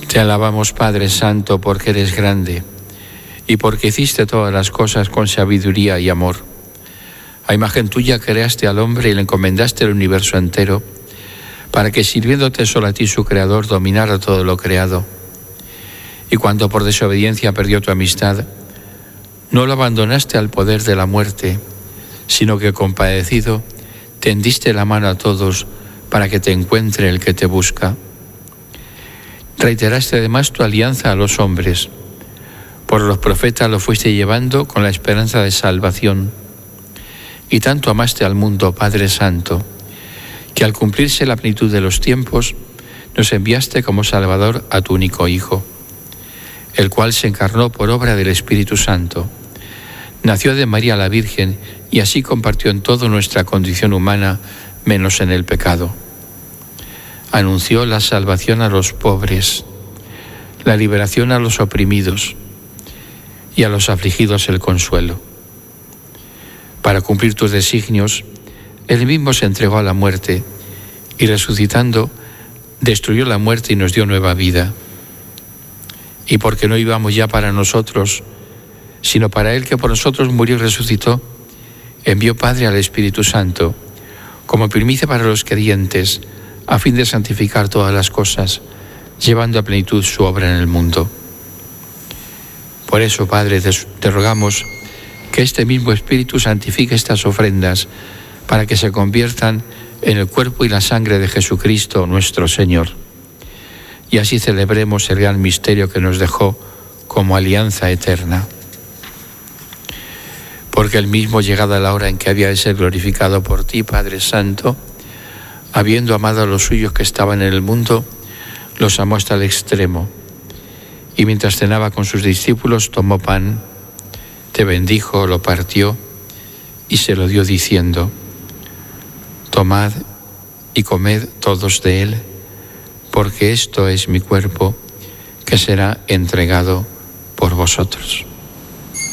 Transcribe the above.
Te alabamos, Padre Santo, porque eres grande y porque hiciste todas las cosas con sabiduría y amor. A imagen tuya creaste al hombre y le encomendaste el universo entero, para que sirviéndote solo a ti su Creador dominara todo lo creado. Y cuando por desobediencia perdió tu amistad, no lo abandonaste al poder de la muerte, sino que compadecido tendiste la mano a todos para que te encuentre el que te busca. Reiteraste además tu alianza a los hombres. Por los profetas lo fuiste llevando con la esperanza de salvación. Y tanto amaste al mundo, Padre Santo, que al cumplirse la plenitud de los tiempos, nos enviaste como Salvador a tu único Hijo, el cual se encarnó por obra del Espíritu Santo. Nació de María la Virgen y así compartió en toda nuestra condición humana, menos en el pecado. Anunció la salvación a los pobres, la liberación a los oprimidos y a los afligidos el consuelo. Para cumplir tus designios, Él mismo se entregó a la muerte y resucitando, destruyó la muerte y nos dio nueva vida. Y porque no íbamos ya para nosotros, sino para Él que por nosotros murió y resucitó, envió Padre al Espíritu Santo, como primicia para los creyentes, a fin de santificar todas las cosas, llevando a plenitud su obra en el mundo. Por eso, Padre, te rogamos que este mismo Espíritu santifique estas ofrendas para que se conviertan en el cuerpo y la sangre de Jesucristo nuestro Señor. Y así celebremos el gran misterio que nos dejó como alianza eterna. Porque Él mismo, llegada la hora en que había de ser glorificado por ti, Padre Santo, habiendo amado a los suyos que estaban en el mundo, los amó hasta el extremo. Y mientras cenaba con sus discípulos, tomó pan, te bendijo, lo partió y se lo dio diciendo: tomad y comed todos de él, porque esto es mi cuerpo que será entregado por vosotros.